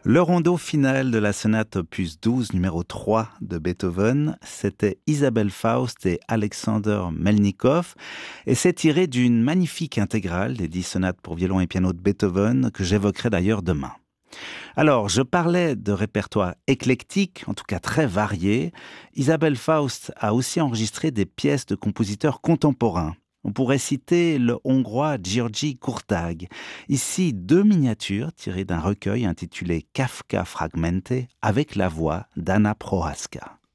Le rondo final de la sonate opus 12 numéro 3 de Beethoven, c'était Isabelle Faust et Alexander Melnikov, et c'est tiré d'une magnifique intégrale des 10 sonates pour violon et piano de Beethoven que j'évoquerai d'ailleurs demain. Alors, je parlais de répertoire éclectique, en tout cas très varié. Isabelle Faust a aussi enregistré des pièces de compositeurs contemporains. On pourrait citer le Hongrois György Kurtág. Ici, deux miniatures tirées d'un recueil intitulé Kafka Fragmente avec la voix d'Anna Prohaska.